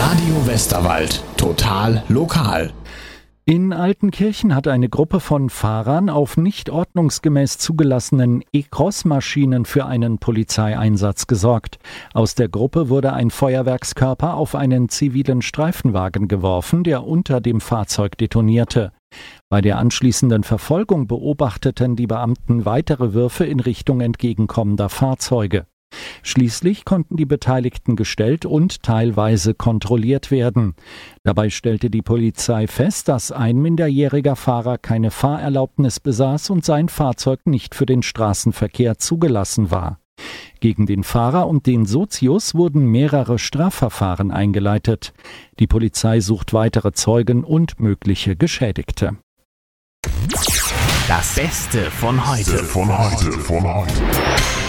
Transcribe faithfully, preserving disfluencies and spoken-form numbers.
Radio Westerwald. Total lokal. In Altenkirchen hat eine Gruppe von Fahrern auf nicht ordnungsgemäß zugelassenen E-Cross-Maschinen für einen Polizeieinsatz gesorgt. Aus der Gruppe wurde ein Feuerwerkskörper auf einen zivilen Streifenwagen geworfen, der unter dem Fahrzeug detonierte. Bei der anschließenden Verfolgung beobachteten die Beamten weitere Würfe in Richtung entgegenkommender Fahrzeuge. Schließlich konnten die Beteiligten gestellt und teilweise kontrolliert werden. Dabei stellte die Polizei fest, dass ein minderjähriger Fahrer keine Fahrerlaubnis besaß und sein Fahrzeug nicht für den Straßenverkehr zugelassen war. Gegen den Fahrer und den Sozius wurden mehrere Strafverfahren eingeleitet. Die Polizei sucht weitere Zeugen und mögliche Geschädigte. Das Beste von heute. Von heute, von heute.